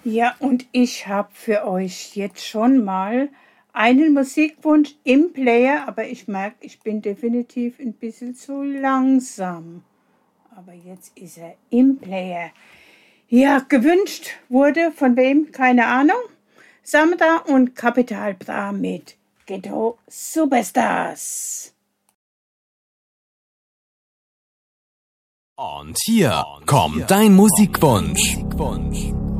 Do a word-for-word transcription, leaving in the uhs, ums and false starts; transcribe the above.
Ja, und ich habe für euch jetzt schon mal einen Musikwunsch im Player, aber ich merke, ich bin definitiv ein bisschen zu langsam. Aber jetzt ist er im Player. Ja, gewünscht wurde von wem? Keine Ahnung. Samra und Capital Bra mit Ghetto Superstars. Und hier kommt dein Musikwunsch.